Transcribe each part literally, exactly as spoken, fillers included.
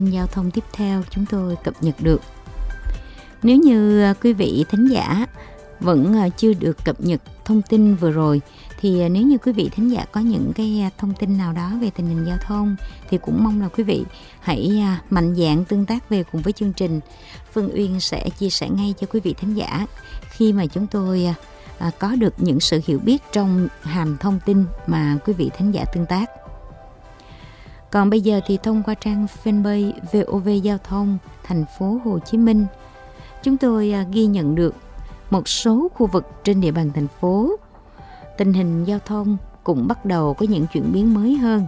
Giao thông tiếp theo chúng tôi cập nhật được. Nếu như quý vị thính giả vẫn chưa được cập nhật thông tin vừa rồi, thì nếu như quý vị thính giả có những cái thông tin nào đó về tình hình giao thông thì cũng mong là quý vị hãy mạnh dạn tương tác về cùng với chương trình. Phương Uyên sẽ chia sẻ ngay cho quý vị thính giả khi mà chúng tôi à, có được những sự hiểu biết trong hàm thông tin mà quý vị thính giả tương tác. Còn bây giờ thì thông qua trang fanpage vê o vê Giao thông thành phố Hồ Chí Minh, chúng tôi à, ghi nhận được một số khu vực trên địa bàn thành phố, tình hình giao thông cũng bắt đầu có những chuyển biến mới hơn.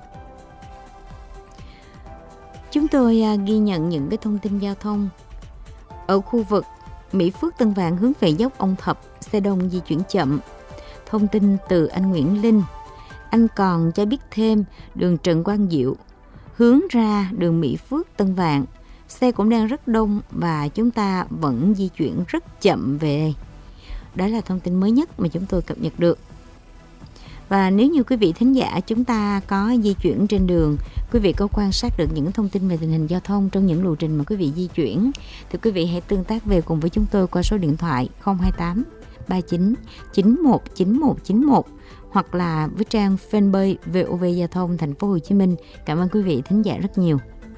Chúng tôi à, ghi nhận những cái thông tin giao thông ở khu vực Mỹ Phước Tân Vạn hướng về dốc Ông Thập, xe đông di chuyển chậm. Thông tin từ anh Nguyễn Linh. Anh còn cho biết thêm đường Trần Quang Diệu hướng ra đường Mỹ Phước Tân Vạn, xe cũng đang rất đông và chúng ta vẫn di chuyển rất chậm về đây. Đó là thông tin mới nhất mà chúng tôi cập nhật được. Và nếu như quý vị thính giả chúng ta có di chuyển trên đường, quý vị có quan sát được những thông tin về tình hình giao thông trong những lộ trình mà quý vị di chuyển, thì quý vị hãy tương tác về cùng với chúng tôi qua số điện thoại không hai tám ba chín chín một chín một chín một hoặc là với trang fanpage vê o vê Giao thông thành phố Hồ Chí Minh. Cảm ơn quý vị thính giả rất nhiều.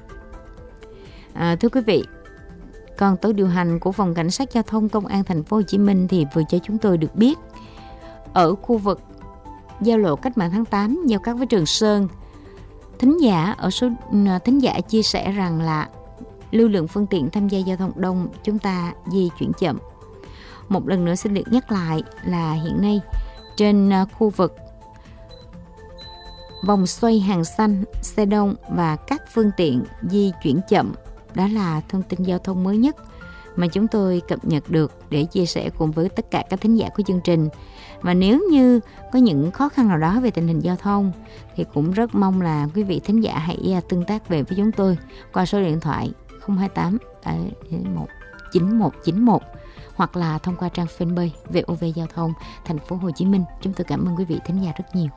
À, thưa quý vị, còn tổ điều hành của phòng cảnh sát giao thông công an thành phố Hồ Chí Minh thì vừa cho chúng tôi được biết ở khu vực giao lộ Cách mạng tháng tám giao cắt với Trường Sơn, thính giả ở số thính giả chia sẻ rằng là lưu lượng phương tiện tham gia giao thông đông, chúng ta di chuyển chậm. Một lần nữa xin được nhắc lại là hiện nay trên khu vực vòng xoay Hàng Xanh, xe đông và các phương tiện di chuyển chậm. Đó là thông tin giao thông mới nhất mà chúng tôi cập nhật được để chia sẻ cùng với tất cả các thính giả của chương trình. Và nếu như có những khó khăn nào đó về tình hình giao thông thì cũng rất mong là quý vị thính giả hãy tương tác về với chúng tôi qua số điện thoại không hai tám chín một chín một hoặc là thông qua trang fanpage vê o vê Giao thông thành phố Hồ Chí Minh. Chúng tôi cảm ơn quý vị thính giả rất nhiều.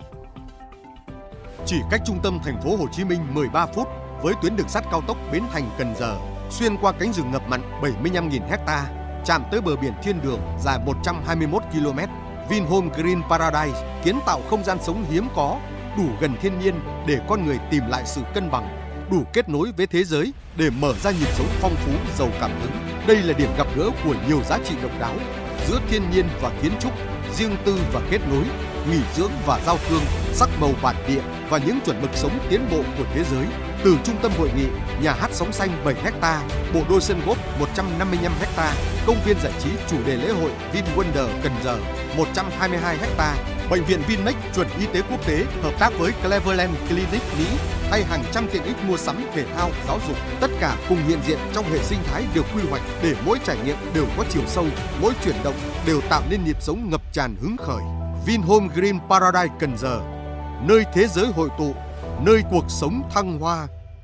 Chỉ cách trung tâm thành phố Hồ Chí Minh mười ba phút với tuyến đường sắt cao tốc Bến Thành - Cần Giờ, xuyên qua cánh rừng ngập mặn bảy mươi lăm nghìn héc-ta, chạm tới bờ biển thiên đường dài một trăm hai mươi mốt ki lô mét. Vinhome Green Paradise kiến tạo không gian sống hiếm có, đủ gần thiên nhiên để con người tìm lại sự cân bằng, đủ kết nối với thế giới để mở ra nhịp sống phong phú, giàu cảm hứng. Đây là điểm gặp gỡ của nhiều giá trị độc đáo giữa thiên nhiên và kiến trúc, riêng tư và kết nối, nghỉ dưỡng và giao thương, sắc màu bản địa và những chuẩn mực sống tiến bộ của thế giới. Từ trung tâm hội nghị, nhà hát sóng xanh bảy héc-ta, bộ đôi sân golf một trăm năm mươi lăm héc-ta, công viên giải trí chủ đề lễ hội VinWonder Cần Giờ một trăm hai mươi hai héc-ta, bệnh viện Vinmec chuẩn y tế quốc tế hợp tác với Cleveland Clinic Mỹ hay hàng trăm tiện ích mua sắm, thể thao, giáo dục, tất cả cùng hiện diện trong hệ sinh thái được quy hoạch để mỗi trải nghiệm đều có chiều sâu, mỗi chuyển động đều tạo nên nhịp sống ngập tràn hứng khởi. Vinhome Green Paradise Cần Giờ, nơi thế giới hội tụ, nơi cuộc sống thăng hoa.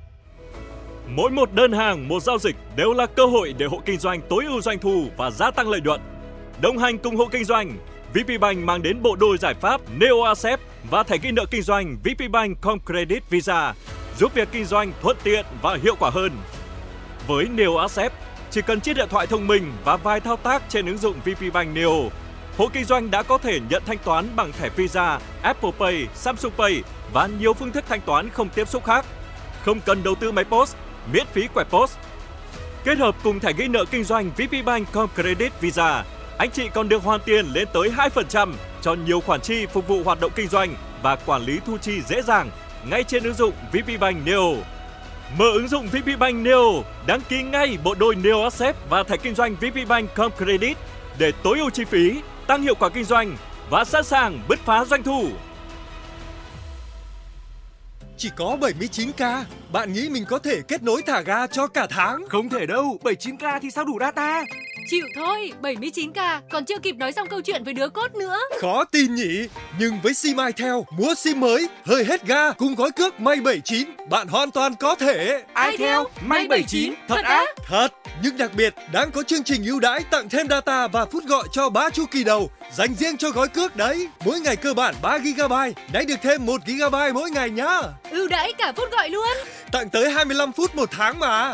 Mỗi một đơn hàng, một giao dịch đều là cơ hội để hộ kinh doanh tối ưu doanh thu và gia tăng lợi nhuận. Đồng hành cùng hộ kinh doanh, vê pê Bank mang đến bộ đôi giải pháp Neo Accept và thẻ ghi nợ kinh doanh vê pê Bank Com Credit Visa, giúp việc kinh doanh thuận tiện và hiệu quả hơn. Với Neo Accept, chỉ cần chiếc điện thoại thông minh và vài thao tác trên ứng dụng vê pê Bank Neo, hộ kinh doanh đã có thể nhận thanh toán bằng thẻ Visa, Apple Pay, Samsung Pay và nhiều phương thức thanh toán không tiếp xúc khác. Không cần đầu tư máy pê ô ét, miễn phí quẹt pê ô ét. Kết hợp cùng thẻ ghi nợ kinh doanh vê pê Bank Com Credit Visa, anh chị còn được hoàn tiền lên tới hai phần trăm cho nhiều khoản chi phục vụ hoạt động kinh doanh và quản lý thu chi dễ dàng ngay trên ứng dụng vê pê Bank Neo. Mở ứng dụng vê pê Bank Neo, đăng ký ngay bộ đôi Neo Accept và thẻ kinh doanh vê pê Bank Com Credit để tối ưu chi phí, tăng hiệu quả kinh doanh và sẵn sàng bứt phá doanh thu. Chỉ có bảy mươi chín ca, bạn nghĩ mình có thể kết nối thả ga cho cả tháng? Không thể đâu, bảy mươi chín ca thì sao đủ data? Chịu thôi, bảy mươi chín k, còn chưa kịp nói xong câu chuyện với đứa cốt nữa. Khó tin nhỉ? Nhưng với sim itel, mua sim mới, hơi hết ga cùng gói cước May bảy chín, bạn hoàn toàn có thể. itel, May bảy chín, thật á? Thật, nhưng đặc biệt đang có chương trình ưu đãi tặng thêm data và phút gọi cho ba chu kỳ đầu, dành riêng cho gói cước đấy. Mỗi ngày cơ bản ba gi ga bai, nay được thêm một gi ga bai mỗi ngày nhá. Ưu đãi cả phút gọi luôn. Tặng tới hai mươi lăm phút một tháng mà.